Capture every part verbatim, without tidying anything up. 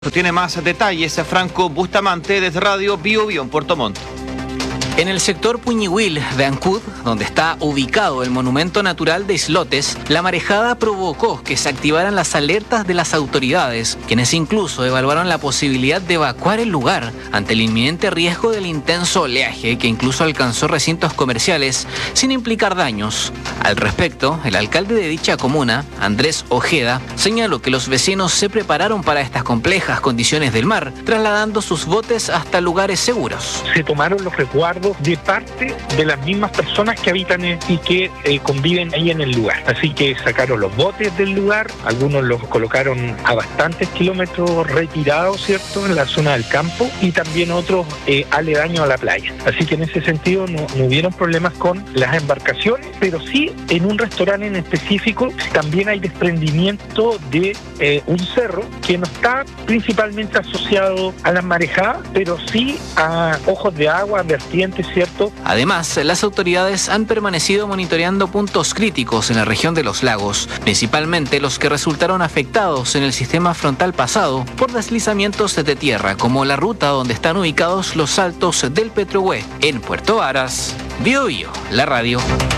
Tiene más detalles Franco Bustamante desde Radio Bio Bio en Puerto Montt. En el sector Puñihuil de Ancud, donde está ubicado el monumento natural de Islotes, la marejada provocó que se activaran las alertas de las autoridades, quienes incluso evaluaron la posibilidad de evacuar el lugar ante el inminente riesgo del intenso oleaje que incluso alcanzó recintos comerciales sin implicar daños. Al respecto, el alcalde de dicha comuna, Andrés Ojeda, señaló que los vecinos se prepararon para estas complejas condiciones del mar, trasladando sus botes hasta lugares seguros. Se tomaron los resguardos de parte de las mismas personas que habitan en, y que eh, conviven ahí en el lugar. Así que sacaron los botes del lugar, algunos los colocaron a bastantes kilómetros retirados, ¿cierto?, en la zona del campo, y también otros eh, aledaños a la playa. Así que en ese sentido no, no hubieron problemas con las embarcaciones, pero sí en un restaurante en específico también hay desprendimiento de eh, un cerro que no está principalmente asociado a las marejadas, pero sí a ojos de agua, vertientes, ¿cierto? Además, las autoridades han permanecido monitoreando puntos críticos en la región de los lagos, principalmente los que resultaron afectados en el sistema frontal pasado por deslizamientos de tierra, como la ruta donde están ubicados los saltos del Petrohue en Puerto Varas. Bio Bio, la radio.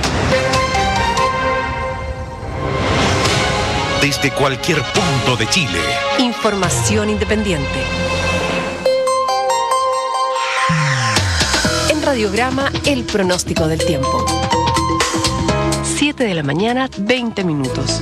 Desde cualquier punto de Chile. Información independiente. Radiograma, el pronóstico del tiempo. siete de la mañana, veinte minutos.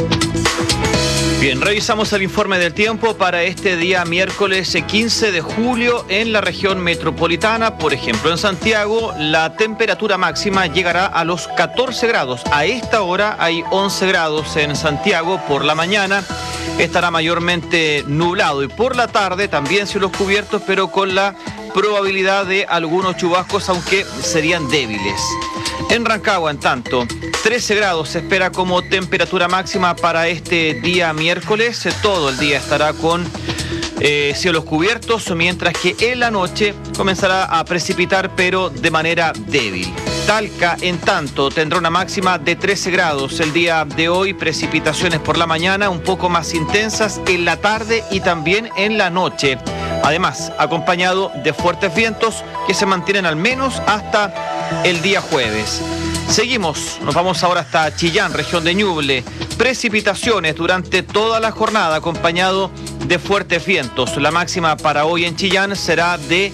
Bien, revisamos el informe del tiempo para este día miércoles quince de julio en la región metropolitana. Por ejemplo, en Santiago la temperatura máxima llegará a los catorce grados. A esta hora hay once grados en Santiago. Por la mañana estará mayormente nublado y por la tarde también cielos cubiertos, pero con la probabilidad de algunos chubascos, aunque serían débiles. En Rancagua, en tanto, trece grados se espera como temperatura máxima para este día miércoles. Todo el día estará con eh, cielos cubiertos, mientras que en la noche comenzará a precipitar, pero de manera débil. Talca, en tanto, tendrá una máxima de trece grados el día de hoy, precipitaciones por la mañana un poco más intensas en la tarde y también en la noche. Además, acompañado de fuertes vientos que se mantienen al menos hasta el día jueves. Seguimos, nos vamos ahora hasta Chillán, región de Ñuble. Precipitaciones durante toda la jornada acompañado de fuertes vientos. La máxima para hoy en Chillán será de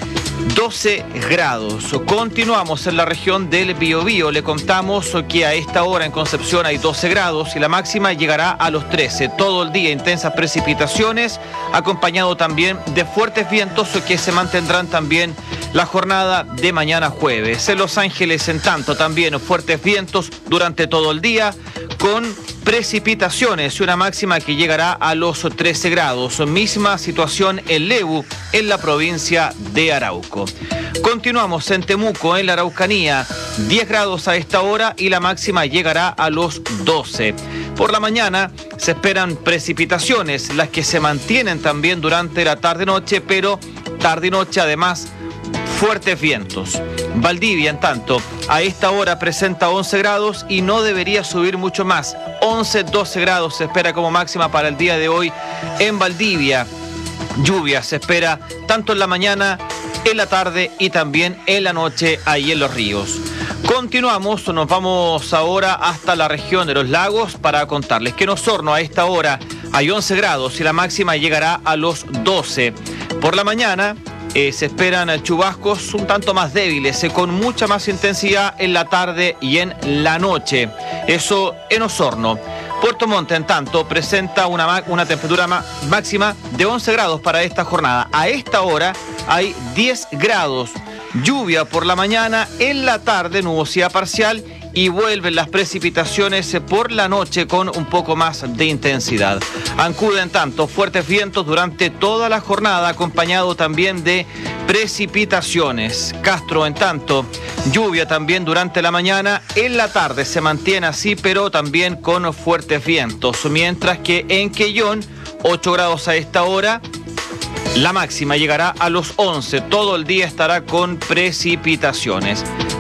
doce grados. Continuamos en la región del Biobío. Le contamos que a esta hora en Concepción hay doce grados y la máxima llegará a los trece. Todo el día intensas precipitaciones, acompañado también de fuertes vientos que se mantendrán también la jornada de mañana jueves. En Los Ángeles, en tanto, también fuertes vientos durante todo el día, con precipitaciones y una máxima que llegará a los trece grados. Misma situación en Lebu, en la provincia de Arauco. Continuamos en Temuco, en la Araucanía, diez grados a esta hora y la máxima llegará a los doce. Por la mañana se esperan precipitaciones, las que se mantienen también durante la tarde-noche, pero tarde-noche además fuertes vientos. Valdivia, en tanto, a esta hora presenta once grados y no debería subir mucho más. once, doce grados se espera como máxima para el día de hoy en Valdivia. Lluvia se espera tanto en la mañana, en la tarde y también en la noche ahí en los ríos. Continuamos, nos vamos ahora hasta la región de los lagos para contarles que en Osorno a esta hora hay once grados y la máxima llegará a los doce. Por la mañana Eh, se esperan chubascos un tanto más débiles, eh, con mucha más intensidad en la tarde y en la noche. Eso en Osorno. Puerto Montt, en tanto, presenta una, una temperatura máxima de once grados para esta jornada. A esta hora hay diez grados. Lluvia por la mañana, en la tarde nubosidad parcial y vuelven las precipitaciones por la noche con un poco más de intensidad. Ancud, en tanto, fuertes vientos durante toda la jornada, acompañado también de precipitaciones. Castro, en tanto, lluvia también durante la mañana, en la tarde se mantiene así, pero también con fuertes vientos, mientras que en Quellón, ocho grados a esta hora. La máxima llegará a los once. Todo el día estará con precipitaciones.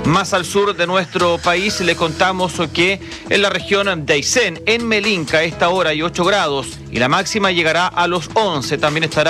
Más al sur de nuestro país le contamos que en la región de Aysén, en Melinca, a esta hora hay ocho grados y la máxima llegará a los once. También estará